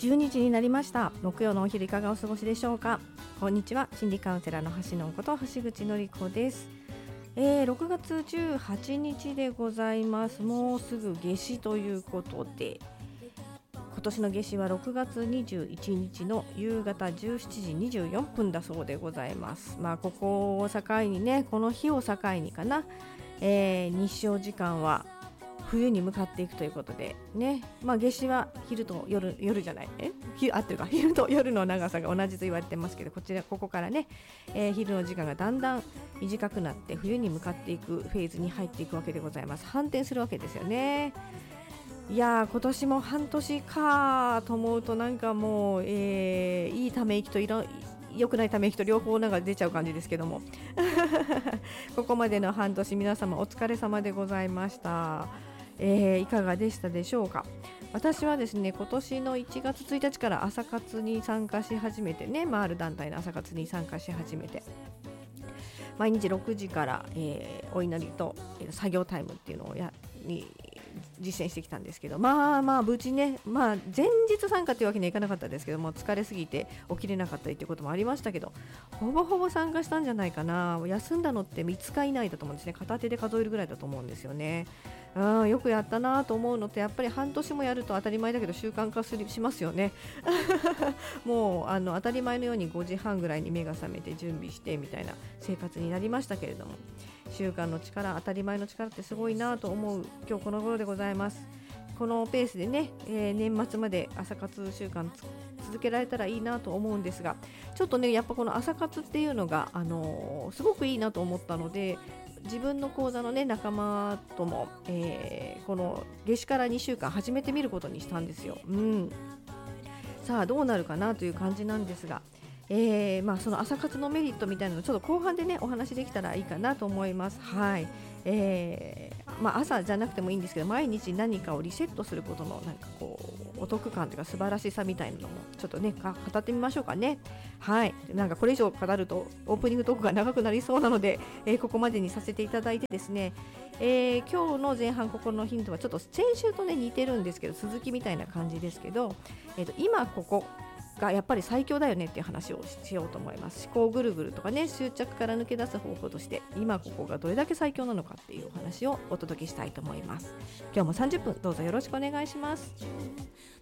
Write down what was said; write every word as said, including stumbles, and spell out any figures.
じゅうにじになりました。木曜のお昼いかがお過ごしでしょうか。こんにちは、心理カウンセラーの橋のこと橋口のり子です。えー、ろくがつじゅうはちにちでございます。もうすぐ夏至ということで、今年の夏至はろくがつにじゅういちにちの夕方じゅうしちじにじゅうよんぷんだそうでございます。まあここを境にね、この日を境にかな、えー、日照時間は冬に向かっていくということでね、まあ夏至は昼と夜夜じゃないえあっていうか昼と夜の長さが同じと言われてますけど、こちらここからね、えー、昼の時間がだんだん短くなって冬に向かっていくフェーズに入っていくわけでございます。反転するわけですよね。いやー、今年も半年かと思うとなんかもう、えー、いいため息といろ良くないため息と両方なんか出ちゃう感じですけどもここまでの半年皆様お疲れ様でございました。えー、いかがでしたでしょうか。私はですね、今年のいちがつついたちから朝活に参加し始めてね、まあ、ある団体の朝活に参加し始めて、毎日ろくじから、えー、お祈りと、えー、作業タイムっていうのをやに実践してきたんですけど、まあまあ無事ね、まあ前日参加というわけにはいかなかったですけども、疲れすぎて起きれなかったりということもありましたけど、ほぼほぼ参加したんじゃないかな。休んだのってみっか以内だと思うんですね。片手で数えるぐらいだと思うんですよね。うん、よくやったなと思うのって、やっぱり半年もやると当たり前だけど習慣化するしますよねもうあの当たり前のようにごじはんぐらいに目が覚めて準備してみたいな生活になりましたけれども、習慣の力、当たり前の力ってすごいなと思う今日この頃でございます。このペースでね、えー、年末まで朝活習慣続けられたらいいなと思うんですが、ちょっとねやっぱこの朝活っていうのが、あのー、すごくいいなと思ったので、自分の講座の、ね、仲間とも、えー、この夏至からにしゅうかん始めてみることにしたんですよ。うん、さあどうなるかなという感じなんですが、えーまあ、その朝活のメリットみたいなのちょっと後半でねお話できたらいいかなと思います。はい、えーまあ、朝じゃなくてもいいんですけど、毎日何かをリセットすることのなんかこうお得感というか素晴らしさみたいなのもちょっとね語ってみましょうかね。はい、なんかこれ以上語るとオープニングトークが長くなりそうなので、えー、ここまでにさせていただいてですね、えー、今日の前半心のヒントはちょっと先週とね似てるんですけど、続きみたいな感じですけど、えーと、今ここがやっぱり最強だよねっていう話をしようと思います。思考ぐるぐるとかね、執着から抜け出す方法として今ここがどれだけ最強なのかっていうお話をお届けしたいと思います。今日もさんじゅっぷんどうぞよろしくお願いします。